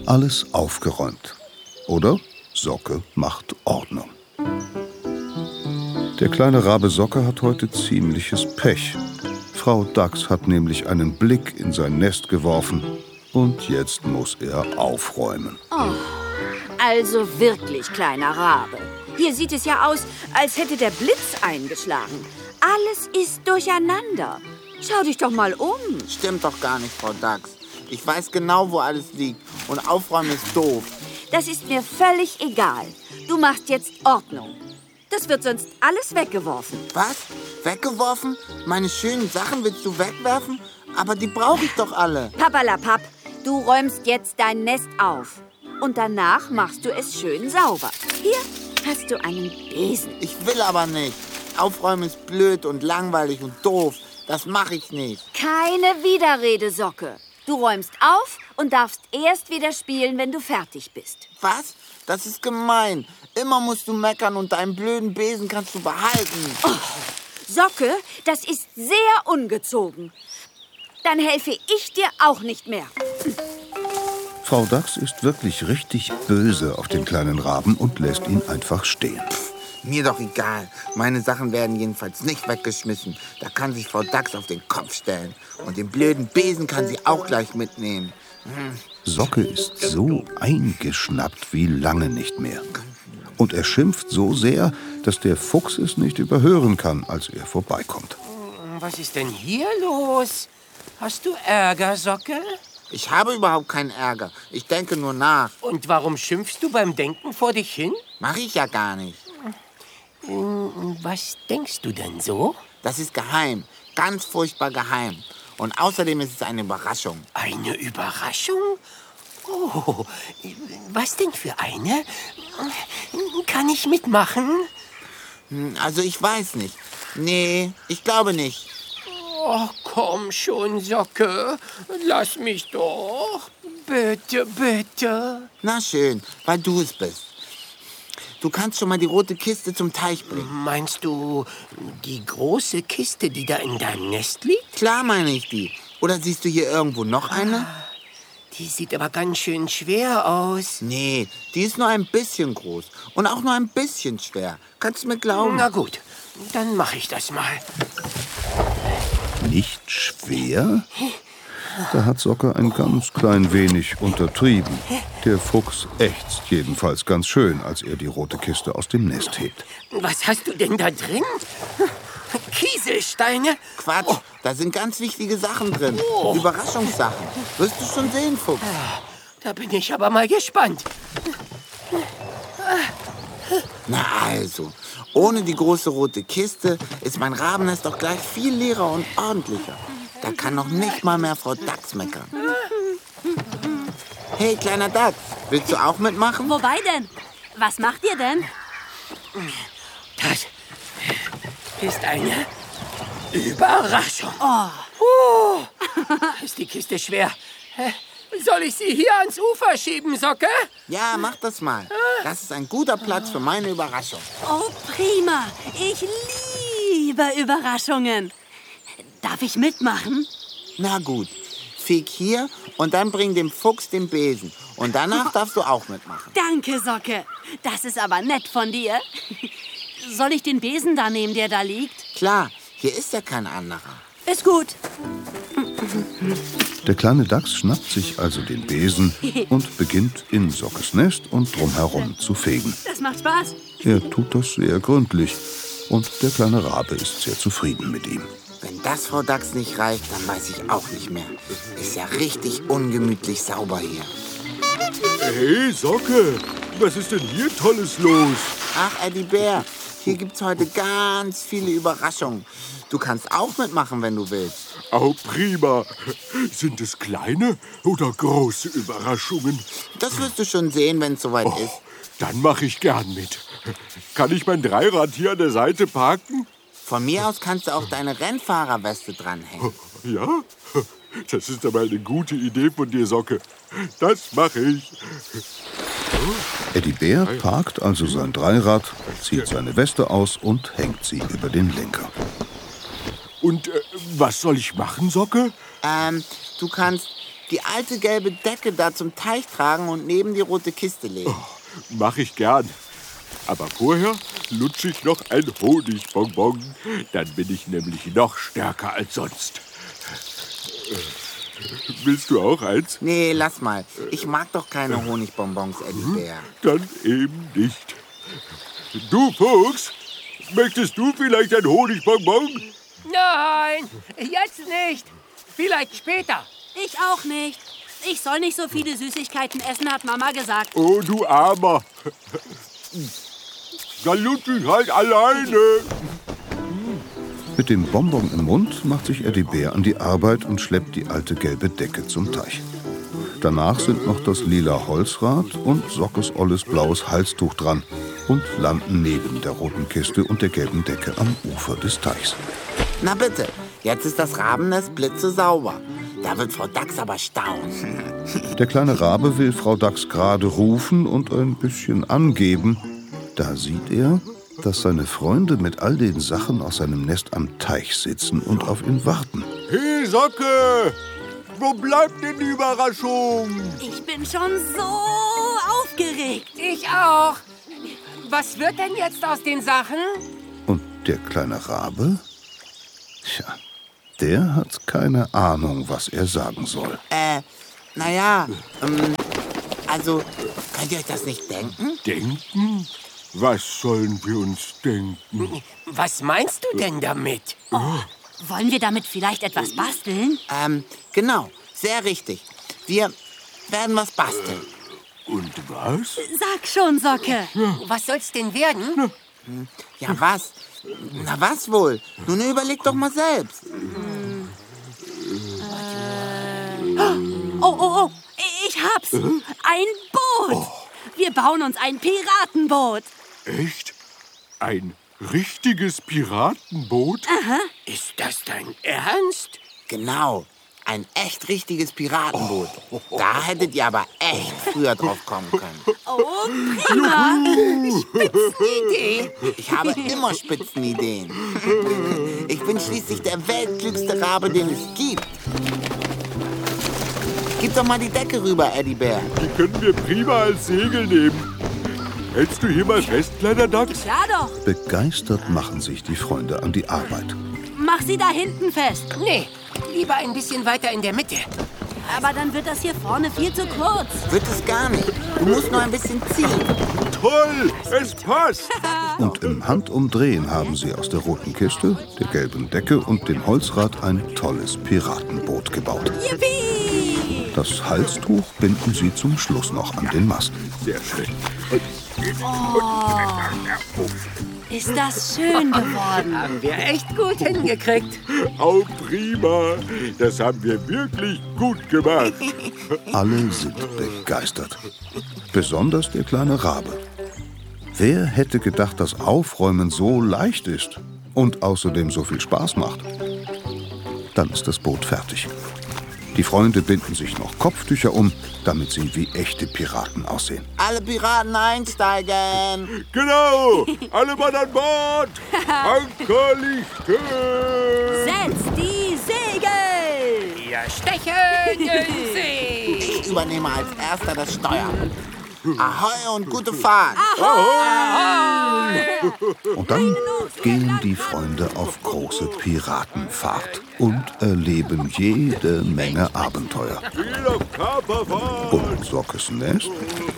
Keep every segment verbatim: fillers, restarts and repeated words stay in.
Alles aufgeräumt. Oder Socke macht Ordnung. Der kleine Rabe Socke hat heute ziemliches Pech. Frau Dachs hat nämlich einen Blick in sein Nest geworfen und jetzt muss er aufräumen. Oh, also wirklich, kleiner Rabe. Hier sieht es ja aus, als hätte der Blitz eingeschlagen. Alles ist durcheinander. Schau dich doch mal um. Stimmt doch gar nicht, Frau Dachs. Ich weiß genau, wo alles liegt. Und aufräumen ist doof. Das ist mir völlig egal. Du machst jetzt Ordnung. Das wird sonst alles weggeworfen. Was? Weggeworfen? Meine schönen Sachen willst du wegwerfen? Aber die brauche ich doch alle. Papperlapapp, du räumst jetzt dein Nest auf. Und danach machst du es schön sauber. Hier hast du einen Besen. Ich will aber nicht. Aufräumen ist blöd und langweilig und doof. Das mache ich nicht. Keine Widerrede, Socke. Du räumst auf und darfst erst wieder spielen, wenn du fertig bist. Was? Das ist gemein. Immer musst du meckern und deinen blöden Besen kannst du behalten. Oh, Socke, das ist sehr ungezogen. Dann helfe ich dir auch nicht mehr. Frau Dachs ist wirklich richtig böse auf den kleinen Raben und lässt ihn einfach stehen. Pff, mir doch egal. Meine Sachen werden jedenfalls nicht weggeschmissen. Da kann sich Frau Dachs auf den Kopf stellen. Und den blöden Besen kann sie auch gleich mitnehmen. Hm. Socke ist so eingeschnappt wie lange nicht mehr. Und er schimpft so sehr, dass der Fuchs es nicht überhören kann, als er vorbeikommt. Was ist denn hier los? Hast du Ärger, Socke? Ich habe überhaupt keinen Ärger. Ich denke nur nach. Und warum schimpfst du beim Denken vor dich hin? Mach ich ja gar nicht. Was denkst du denn so? Das ist geheim. Ganz furchtbar geheim. Und außerdem ist es eine Überraschung. Eine Überraschung? Oh, was denn für eine? Kann ich mitmachen? Also ich weiß nicht. Nee, ich glaube nicht. Oh, komm schon, Socke. Lass mich doch. Bitte, bitte. Na schön, weil du es bist. Du kannst schon mal die rote Kiste zum Teich bringen. Meinst du die große Kiste, die da in deinem Nest liegt? Klar meine ich die. Oder siehst du hier irgendwo noch eine? Die sieht aber ganz schön schwer aus. Nee, die ist nur ein bisschen groß. Und auch nur ein bisschen schwer. Kannst du mir glauben? Na gut, dann mache ich das mal. Nicht schwer? Da hat Socke ein ganz klein wenig untertrieben. Der Fuchs ächzt jedenfalls ganz schön, als er die rote Kiste aus dem Nest hebt. Was hast du denn da drin? Kieselsteine? Quatsch, oh. Da sind ganz wichtige Sachen drin. Oh. Überraschungssachen. Wirst du schon sehen, Fuchs. Da bin ich aber mal gespannt. Na also, ohne die große rote Kiste ist mein Rabennest doch gleich viel leerer und ordentlicher. Da kann noch nicht mal mehr Frau Dachs meckern. Hey, kleiner Dachs, willst du auch mitmachen? Wobei denn? Was macht ihr denn? Das ist eine Überraschung. Oh. Oh, ist die Kiste schwer. Soll ich sie hier ans Ufer schieben, Socke? Ja, mach das mal. Das ist ein guter Platz für meine Überraschung. Oh, prima. Ich liebe Überraschungen. Darf ich mitmachen? Na gut. Feg hier und dann bring dem Fuchs den Besen. Und danach darfst du auch mitmachen. Danke, Socke. Das ist aber nett von dir. Soll ich den Besen da nehmen, der da liegt? Klar, hier ist ja kein anderer. Ist gut. Der kleine Dachs schnappt sich also den Besen und beginnt in Sockes Nest und drumherum zu fegen. Das macht Spaß. Er tut das sehr gründlich und der kleine Rabe ist sehr zufrieden mit ihm. Wenn das Frau Dachs nicht reicht, dann weiß ich auch nicht mehr. Ist ja richtig ungemütlich sauber hier. Hey, Socke, was ist denn hier Tolles los? Ach, Eddie Bär, hier gibt's heute ganz viele Überraschungen. Du kannst auch mitmachen, wenn du willst. Oh, prima. Sind es kleine oder große Überraschungen? Das wirst du schon sehen, wenn es soweit oh, ist. Dann mache ich gern mit. Kann ich mein Dreirad hier an der Seite parken? Von mir aus kannst du auch deine Rennfahrerweste dranhängen. Ja? Das ist aber eine gute Idee von dir, Socke. Das mache ich. Eddie Bär parkt also sein Dreirad, zieht seine Weste aus und hängt sie über den Lenker. Und äh, was soll ich machen, Socke? Ähm, du kannst die alte gelbe Decke da zum Teich tragen und neben die rote Kiste legen. Oh, mach ich gern. Aber vorher lutsche ich noch ein Honigbonbon. Dann bin ich nämlich noch stärker als sonst. Willst du auch eins? Nee, lass mal. Ich mag doch keine Honigbonbons, Eddie-Bär. Dann eben nicht. Du, Fuchs, möchtest du vielleicht ein Honigbonbon? Nein, jetzt nicht. Vielleicht später. Ich auch nicht. Ich soll nicht so viele Süßigkeiten essen, hat Mama gesagt. Oh, du Armer. Dann lutsche ich halt alleine. Mit dem Bonbon im Mund macht sich Eddie-Bär an die Arbeit und schleppt die alte gelbe Decke zum Teich. Danach sind noch das lila Holzrad und Sockes olles blaues Halstuch dran und landen neben der roten Kiste und der gelben Decke am Ufer des Teichs. Na bitte, jetzt ist das Rabennest blitzesauber. Da wird Frau Dachs aber staunen. Der kleine Rabe will Frau Dachs gerade rufen und ein bisschen angeben. Da sieht er, dass seine Freunde mit all den Sachen aus seinem Nest am Teich sitzen und auf ihn warten. Hey, Socke! Wo bleibt denn die Überraschung? Ich bin schon so aufgeregt. Ich auch. Was wird denn jetzt aus den Sachen? Und der kleine Rabe? Tja, der hat keine Ahnung, was er sagen soll. Äh, naja, ähm, also, könnt ihr euch das nicht denken? Denken? Was sollen wir uns denken? Was meinst du denn damit? Oh, wollen wir damit vielleicht etwas basteln? Ähm, genau, sehr richtig. Wir werden was basteln. Und was? Sag schon, Socke. Was soll's denn werden? Ja, was? Na, was wohl? Nun überleg doch mal selbst. Oh, oh, oh, ich hab's. Ein Boot. Wir bauen uns ein Piratenboot. Echt? Ein richtiges Piratenboot? Aha. Ist das dein Ernst? Genau, ein echt richtiges Piratenboot. Da hättet ihr aber echt früher drauf kommen können. Oh, prima. Idee. Ich habe immer Spitzenideen. Ich bin schließlich der weltklügste Rabe, den es gibt. Gib doch mal die Decke rüber, Eddie-Bär. Die können wir prima als Segel nehmen. Hältst du hier mal fest, kleiner Dachs? Ja doch. Begeistert machen sich die Freunde an die Arbeit. Mach sie da hinten fest. Nee, lieber ein bisschen weiter in der Mitte. Aber dann wird das hier vorne viel zu kurz. Wird es gar nicht. Du musst nur ein bisschen ziehen. Toll, es passt. Und im Handumdrehen haben sie aus der roten Kiste, der gelben Decke und dem Holzrad ein tolles Piratenboot gebaut. Yippie! Das Halstuch binden sie zum Schluss noch an den Mast. Sehr schön. Ist das schön geworden. Haben wir echt gut hingekriegt. Oh, prima. Das haben wir wirklich gut gemacht. Alle sind begeistert. Besonders der kleine Rabe. Wer hätte gedacht, dass Aufräumen so leicht ist und außerdem so viel Spaß macht? Dann ist das Boot fertig. Die Freunde binden sich noch Kopftücher um, damit sie wie echte Piraten aussehen. Alle Piraten einsteigen. Genau, alle Mann an Bord. Anker lichten. Setz die Segel! Wir stechen in See. Ich übernehme als erster das Steuer. Ahoi und gute Fahrt. Und dann gehen die Freunde auf große Piratenfahrt und erleben jede Menge Abenteuer. Viel auf Kaperfahrt. Und Sockes Nest?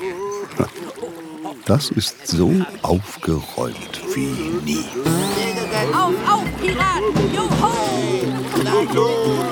Das ist so aufgeräumt wie nie. Auf, auf, Piraten! Joho! Na los.